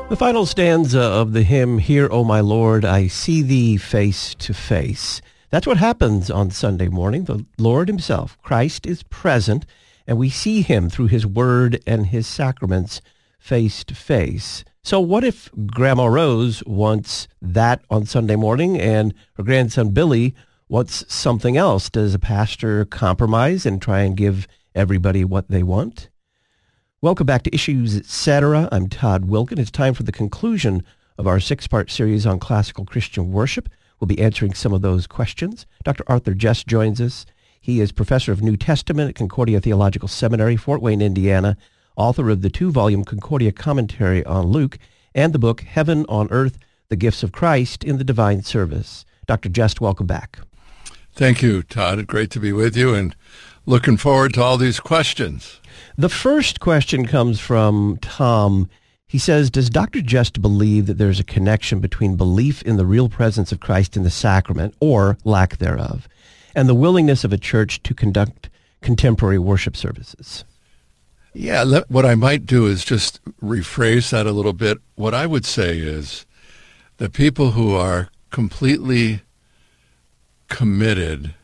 The final stanza of the hymn, Hear, O My Lord, I See Thee Face to Face. That's what happens on Sunday morning. The Lord himself, Christ, is present, and we see him through his word and his sacraments face to face. So what if Grandma Rose wants that on Sunday morning and her grandson Billy wants something else? Does a pastor compromise and try and give everybody what they want? Welcome back to Issues Etc. I'm Todd Wilken. It's time for the conclusion of our 6-part series on classical Christian worship. We'll be answering some of those questions. Dr. Arthur Jess joins us. He is professor of New Testament at Concordia Theological Seminary, Fort Wayne, Indiana, author of the 2-volume Concordia commentary on Luke, and the book Heaven on Earth, The Gifts of Christ in the Divine Service. Dr. Jess, welcome back. Thank you, Todd. Great to be with you and looking forward to all these questions. The first question comes from Tom. He says, does Dr. Just believe that there's a connection between belief in the real presence of Christ in the sacrament, or lack thereof, and the willingness of a church to conduct contemporary worship services? Yeah, what I might do is just rephrase that a little bit. What I would say is that people who are completely committed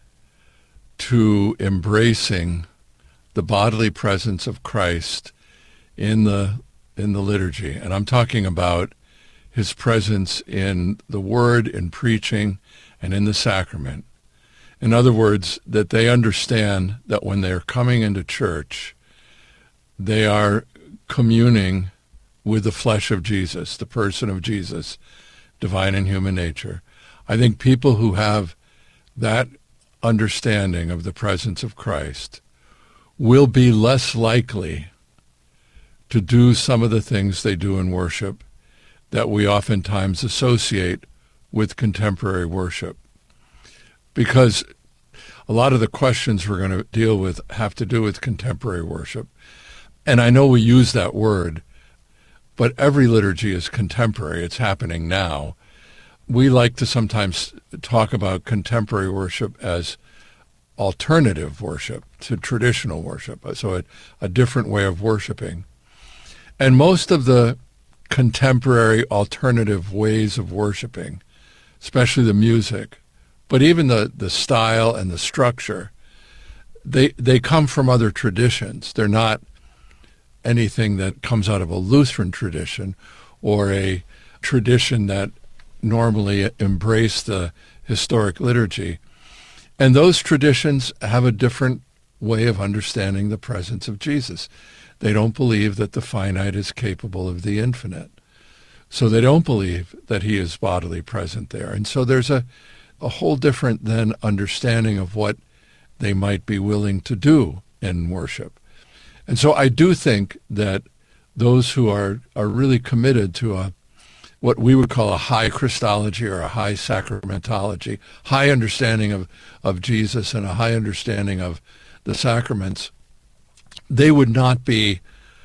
to embracing the bodily presence of Christ in the liturgy, and I'm talking about his presence in the word, in preaching, and in the sacrament. In other words, that they understand that when they're coming into church, they are communing with the flesh of Jesus, the person of Jesus, divine and human nature. I think people who have that understanding of the presence of Christ will be less likely to do some of the things they do in worship that we oftentimes associate with contemporary worship. Because a lot of the questions we're going to deal with have to do with contemporary worship. And I know we use that word, but every liturgy is contemporary. It's happening now. We like to sometimes talk about contemporary worship as alternative worship to traditional worship, so a different way of worshiping. And most of the contemporary alternative ways of worshiping, especially the music, but even the style and the structure, they come from other traditions. They're not anything that comes out of a Lutheran tradition or a tradition that normally embrace the historic liturgy. And those traditions have a different way of understanding the presence of Jesus. They don't believe that the finite is capable of the infinite. So they don't believe that he is bodily present there. And so there's a whole different then understanding of what they might be willing to do in worship. And so I do think that those who are really committed to what we would call a high Christology or a high sacramentology, high understanding of Jesus and a high understanding of the sacraments, they would not be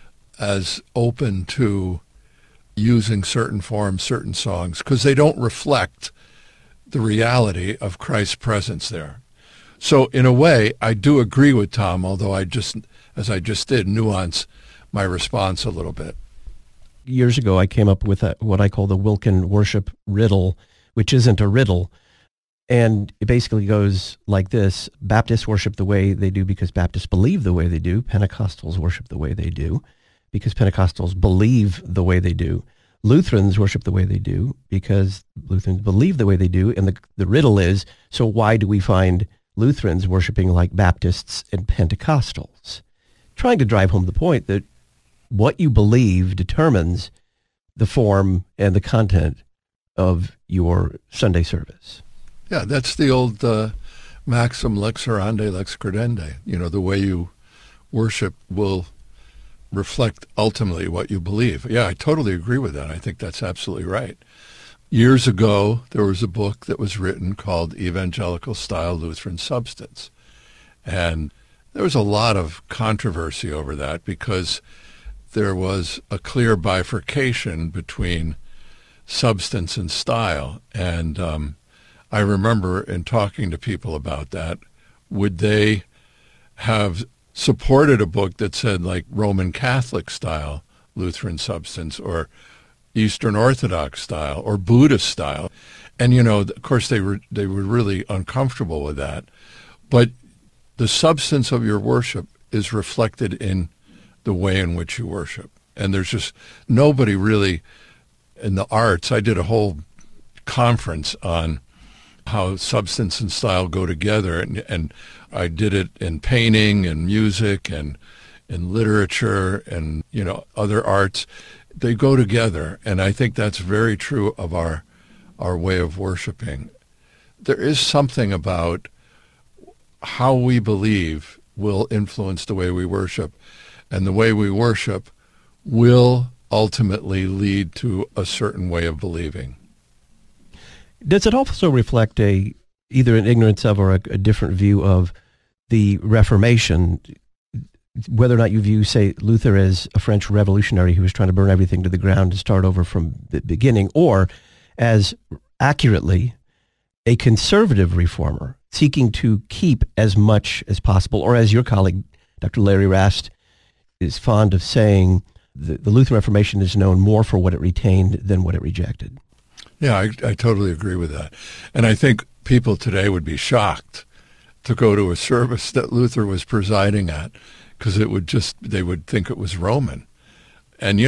as open to using certain forms, certain songs, because they don't reflect the reality of Christ's presence there. So in a way, I do agree with Tom, although as I just did, nuance my response a little bit. Years ago, I came up with what I call the Wilken worship riddle, which isn't a riddle. And it basically goes like this. Baptists worship the way they do because Baptists believe the way they do. Pentecostals worship the way they do because Pentecostals believe the way they do. Lutherans worship the way they do because Lutherans believe the way they do. And the riddle is, so why do we find Lutherans worshiping like Baptists and Pentecostals? Trying to drive home the point that what you believe determines the form and the content of your Sunday service. Yeah, that's the old maxim, lex orandi, lex credendi. The way you worship will reflect ultimately what you believe. Yeah, I totally agree with that. I think that's absolutely right. Years ago, there was a book that was written called Evangelical Style Lutheran Substance. And there was a lot of controversy over that because there was a clear bifurcation between substance and style. And I remember in talking to people about that, would they have supported a book that said like Roman Catholic style Lutheran substance, or Eastern Orthodox style or Buddhist style. And, of course, they were really uncomfortable with that. But the substance of your worship is reflected in the way in which you worship. And there's just nobody really in the arts. I did a whole conference on how substance and style go together, and I did it in painting and music and in literature and other arts. They go together, and I think that's very true of our way of worshiping. There is something about how we believe will influence the way we worship, and the way we worship will ultimately lead to a certain way of believing. Does it also reflect either an ignorance of or a different view of the Reformation, whether or not you view, say, Luther as a French revolutionary who was trying to burn everything to the ground to start over from the beginning, or as accurately a conservative reformer seeking to keep as much as possible, or as your colleague, Dr. Larry Rast, is fond of saying, the Lutheran Reformation is known more for what it retained than what it rejected? Yeah, I totally agree with that. And I think people today would be shocked to go to a service that Luther was presiding at, because they would think it was Roman. And,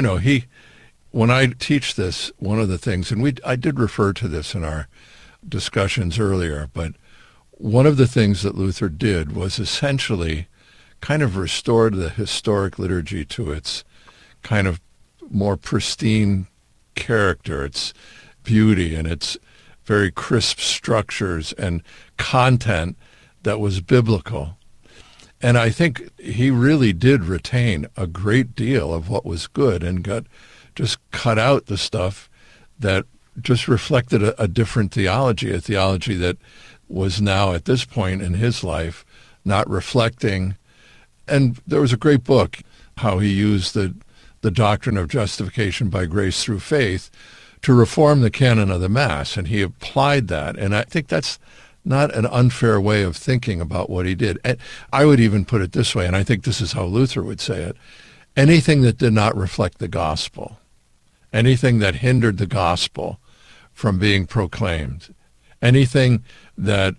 when I teach this, one of the things, and I did refer to this in our discussions earlier, but one of the things that Luther did was essentially kind of restored the historic liturgy to its kind of more pristine character, its beauty, and its very crisp structures and content that was biblical. And I think he really did retain a great deal of what was good and just cut out the stuff that just reflected a different theology, a theology that was now at this point in his life not reflecting. And there was a great book, how he used the doctrine of justification by grace through faith to reform the canon of the Mass, and he applied that. And I think that's not an unfair way of thinking about what he did. And I would even put it this way, and I think this is how Luther would say it: anything that did not reflect the gospel, anything that hindered the gospel from being proclaimed, anything that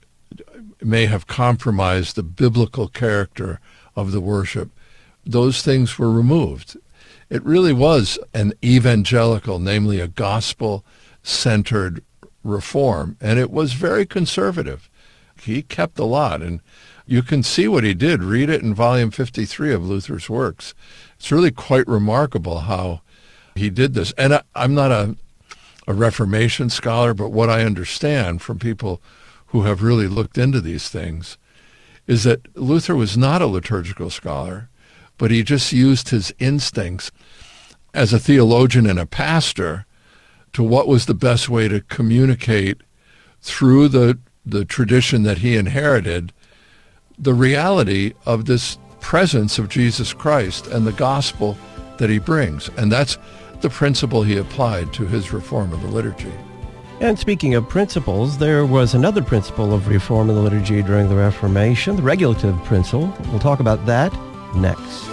may have compromised the biblical character of the worship, those things were removed. It really was an evangelical, namely a gospel-centered reform, and it was very conservative. He kept a lot, and you can see what he did. Read it in volume 53 of Luther's works. It's really quite remarkable how he did this. And I'm not a Reformation scholar, but what I understand from people who have really looked into these things is that Luther was not a liturgical scholar, but he just used his instincts as a theologian and a pastor to what was the best way to communicate through the tradition that he inherited, the reality of this presence of Jesus Christ and the gospel that he brings. And that's the principle he applied to his reform of the liturgy. And speaking of principles, there was another principle of reform in the liturgy during the Reformation, the regulative principle. We'll talk about that next.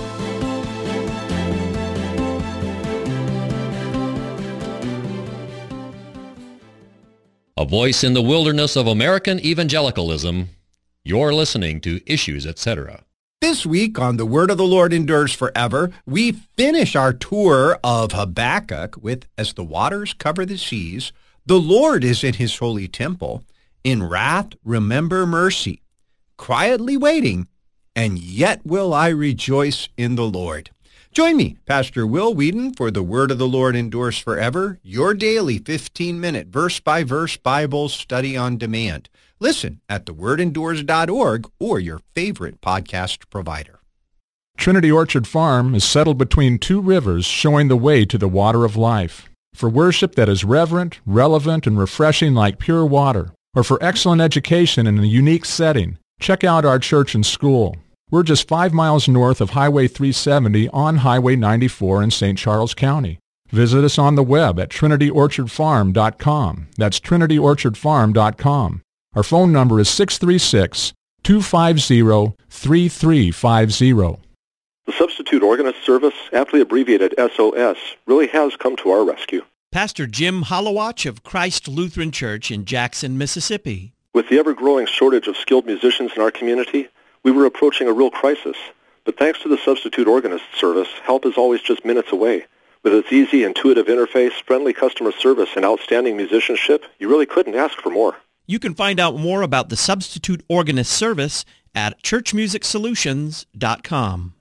A voice in the wilderness of American evangelicalism. You're listening to Issues, Etc. This week on The Word of the Lord Endures Forever, we finish our tour of Habakkuk with As the Waters Cover the Seas, the Lord is in his holy temple. In wrath, remember mercy. Quietly waiting, and yet will I rejoice in the Lord. Join me, Pastor Will Whedon, for The Word of the Lord Endures Forever, your daily 15-minute verse-by-verse Bible study on demand. Listen at thewordendures.org or your favorite podcast provider. Trinity Orchard Farm is settled between two rivers, showing the way to the water of life. For worship that is reverent, relevant, and refreshing like pure water, or for excellent education in a unique setting, check out our church and school. We're just 5 miles north of Highway 370 on Highway 94 in St. Charles County. Visit us on the web at trinityorchardfarm.com. That's trinityorchardfarm.com. Our phone number is 636-250-3350. The Substitute Organist Service, aptly abbreviated SOS, really has come to our rescue. Pastor Jim Hollowatch of Christ Lutheran Church in Jackson, Mississippi. With the ever-growing shortage of skilled musicians in our community, we were approaching a real crisis. But thanks to the Substitute Organist Service, help is always just minutes away. With its easy, intuitive interface, friendly customer service, and outstanding musicianship, you really couldn't ask for more. You can find out more about the Substitute Organist Service at churchmusicsolutions.com.